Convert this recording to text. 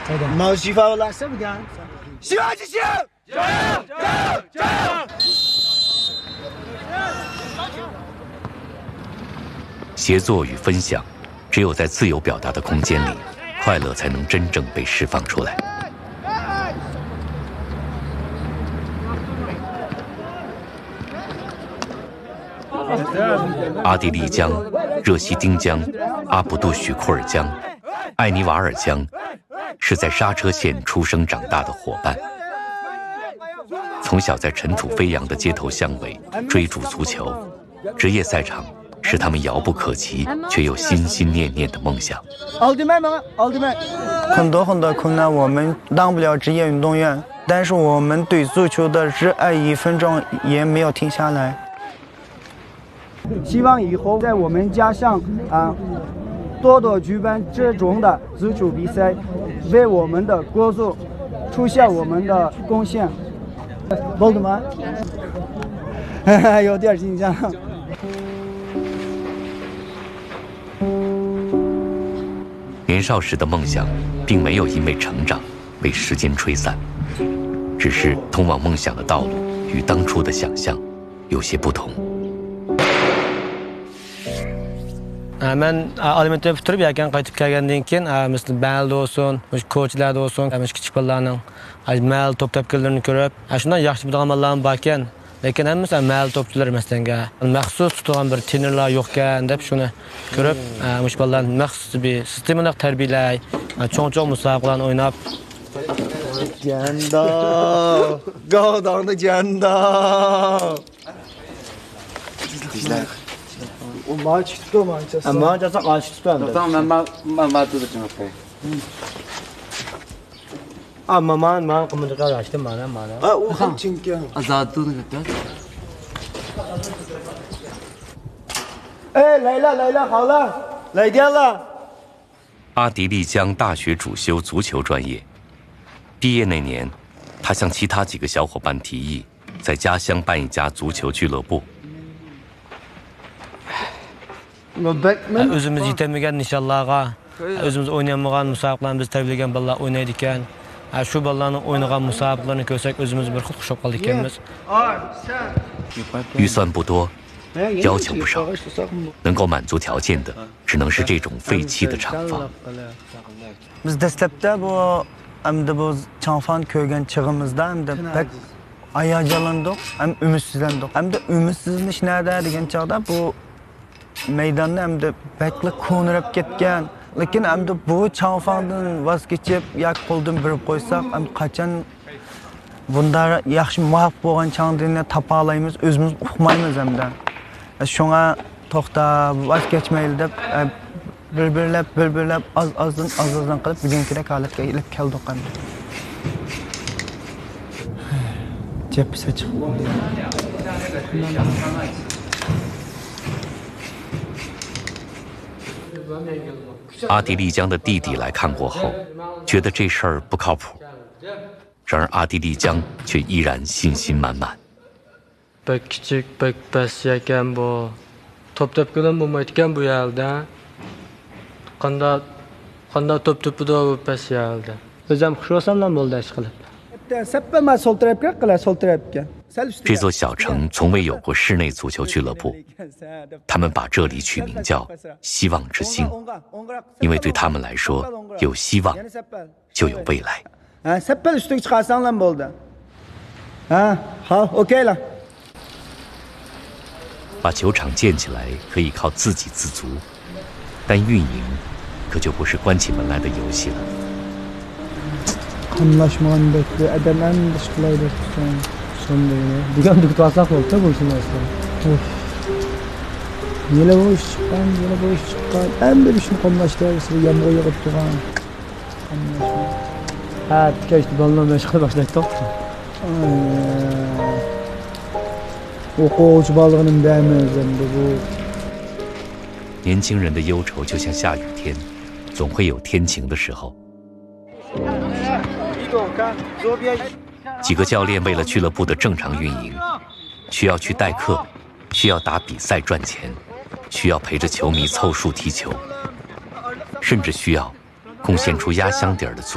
毛西法拉什么的？希望之星，加油！加油！加油！ 协作与分享，只有在自由表达的空间里，快乐才能真正被释放出来。阿地利江、热西丁江、阿卜杜许库尔江、艾尼瓦尔江，是在刹车线出生长大的伙伴。从小在尘土飞扬的街头巷尾追逐足球，职业赛场是他们遥不可及却又心心念念的梦想。 奥特曼，很多困难，我们当不了职业运动员，但是我们对足球的热爱1分钟也没有停下来。希望以后在我们家乡多多举办这种的足球比赛，为我们的国足出现我们的贡献。boldu mu？有点紧张。 年少时的梦想，并没有因为成长被时间吹散，只是通往梦想的道路与当初的想象有些不同。 Men alimentni bitirib yakan qaytib kelgandan keyin misli balda olsun, ko'chlarda olsun, kichik bolalarning mal to'p tepkilarini ko'rib, shundan yaxshi biladigan bolalar bor ekan. Lekin hammasi mal to'pchilar emasdanga. Maxsus tutilgan bir trenerlar yo'q ekan deb shuni ko'rib, mush bolalarni maxsus bir sistemada tarbiyalay, cho'ng-cho'ng musobaqalarni o'ynab. Janda, Gaodangda janda. Dizler. O maç tuttu o maçası. Maçası maç tuttu. Tamam ben tutacağım okey. Ama man komunikasyon açtım bana. O ham çünkü. Azad tutacağım. Leyla hala. Leyla。 阿迪丽江大学主修足球专业，毕业那年，他向其他几个小伙伴提议，在家乡办一家足球俱乐部。 Özümüz yetemigen nişanlarga, özümüz oynayamagan musabaqalarni biz tarbiyalagan bolalar o'ynaydi ekan. Shu bolalarning o'ynagan musabaqalarni ko'rsak, o'zimiz bir xud xushab qoldik ekanmiz. 预算不多，要求不少，能够满足条件的，只能是这种废弃的厂房。 Biz dastlabda bu chanfon ko'rgan chig'imizda hamda pek hayajonlandik, ham umidsizlandik. Hamda umidsiz nada degan chog'da bu maydonni hamda bakli ko'nirib ketgan. Lekin hamda bu chanfondan voz kechib, yak qo'ldan birib qo'ysak, ham qachon bunda yaxshi muvaffaq bo'lgan chandirni topa olamiz, o'zimiz uqmaymiz hamda. Shunga to'xtab, voz kechmaylik deb bir-birlab azdan qilib bugunkidek holatga kelib keldik hamda. Jepsa chiqdi. 阿迪丽江的弟弟来看过后，觉得这事儿不靠谱。然而阿迪丽江却依然信心满满。 Pek küçük, pek pes ekan bu. Top tepkidan bo'lmaydi ekan bu yerda. Qanday top tepida bu pes yerda. O'zim xush bo'lsam bo'ldi ish qilib. Seppama sol tarafga qila, sol tarafga. 这座小城从未有过室内足球俱乐部，他们把这里取名叫“希望之星”，因为对他们来说，有希望就有未来。 Seppal üstüne çıkarsan lan boldu. Hal, okey了。 把球场建起来可以靠自给自足，但运营可就不是关起门来的游戏了。 Anlaşmadan bekliyor, edemem dışkılaydı. Bugün tutmasak oldu bu işin aslında. Yine bu iş çıkan. Hem de bir şey konuştuğumuz yağmur yağıp duran. Ha, geçti balonla meşgul başladık. Okul balığının değmezinde bu. 年轻人的忧愁就像下雨天，总会有天晴的时候。几个教练为了俱乐部的正常运营，需要去代课，需要打比赛赚钱，需要陪着球迷凑数踢球，甚至需要贡献出压箱底儿的